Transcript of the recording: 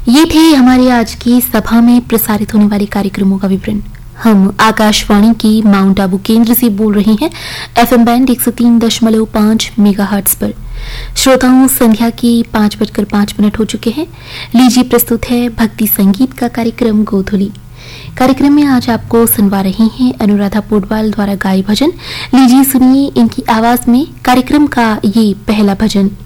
ये थे हमारे आज की सभा में प्रसारित होने वाले कार्यक्रमों का विवरण। हम आकाशवाणी की माउंट आबू केंद्र से बोल रहे हैं एफएम बैंड 103.5 मेगाहर्ट्ज पर। श्रोताओं, संध्या की 5:05 हो चुके हैं। लीजिए प्रस्तुत है भक्ति संगीत का कार्यक्रम गोधुली। कार्यक्रम में आज आपको सुनवा रही हैं अनुराधा पोडवाल द्वारा गाए भजन। लीजिए सुनिए इनकी आवाज में कार्यक्रम का ये पहला भजन।